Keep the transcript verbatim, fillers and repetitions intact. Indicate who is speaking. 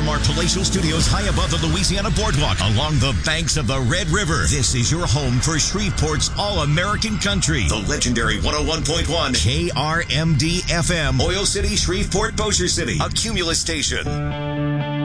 Speaker 1: from our palatial studios high above the Louisiana Boardwalk along the banks of the Red River. This is your home for Shreveport's all-American country. The legendary one oh one point one K R M D F M, Oil City, Shreveport, Bossier City, a Cumulus station.